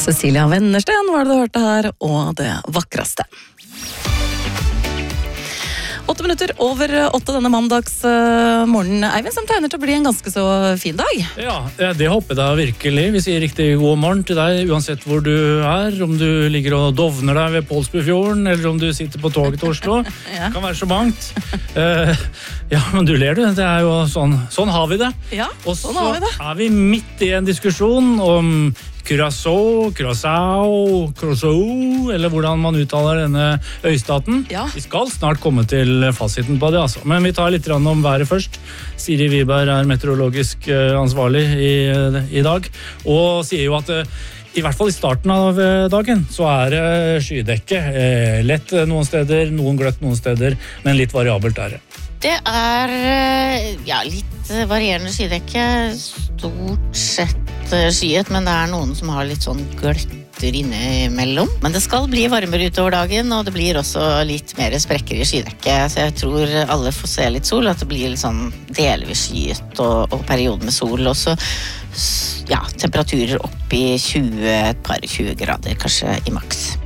Cecilia Wennersten var det du hørte her, og det vakreste. 8 minutter over 8 denne mandagsmorgen. Eivind, som tegner til å bli en ganske så fin dag. Ja, det håper jeg virkelig. Vi sier riktig god morgen til deg, uansett hvor du er. Om du ligger og dovner deg ved Pålsbufjorden, eller om du sitter på toget til Oslo. Ja. Det kan være så mangt. Ja, men du ler du. Det er jo sånn har vi det. Ja, og sånn så har vi det. er vi midt i en diskusjon om Curaçao, eller hvordan man uttaler denne øystaten. Ja. Vi skal snart komme til fasiten på det, altså. Men vi tar litt om været først. Siri Wiberg er meteorologisk ansvarlig i dag, og sier jo at i hvert fall i starten av dagen så er det skydekke. Lett noen steder, noen gløtt noen steder, men litt variabelt er det. Det er litt varierende skydekke, stort sett skyet, men det er noen som har litt sånn gløtter innimellom. Men det skal bli varmere utover dagen, og det blir også litt mer sprekker i skydekket, så jeg tror alle får se litt sol, at det blir litt sånn delvis skyet og perioden med sol, og så temperaturer opp i 20 grader, kanskje i maks.